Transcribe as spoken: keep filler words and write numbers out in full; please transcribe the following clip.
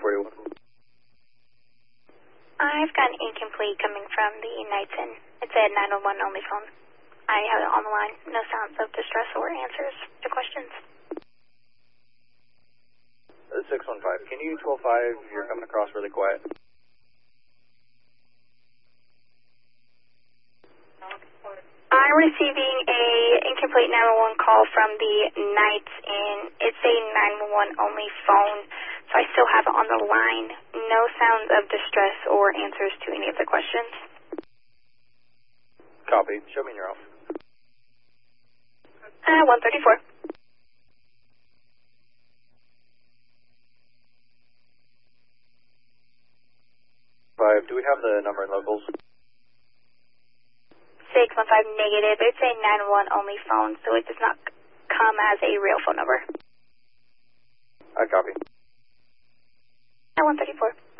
for you? I've got an incomplete coming from the Knightson. It's a nine one one only phone. I have it on the line. No sounds of distress or answers to questions. six one five, can you twelve five? You're coming across really quiet. I'm receiving a incomplete nine one one call from the Knights, and it's a nine one one only phone, so I still have it on the line. No sounds of distress or answers to any of the questions. Copy. Show me your off. Uh, one thirty-four. Five. Do we have the number in locals? six one five negative. It's a nine one one only phone, so it does not come as a real phone number. I copy. Uh, one thirty-four.